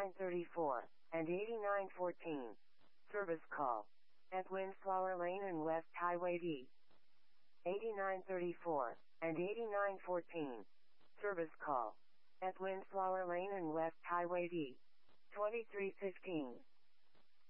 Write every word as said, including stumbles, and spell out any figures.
eighty-nine thirty-four, and eighty-nine fourteen. Service call. At Windflower Lane and West Highway D. eighty-nine thirty-four, and eighty-nine fourteen. Service call. At Windflower Lane and West Highway D. twenty-three fifteen.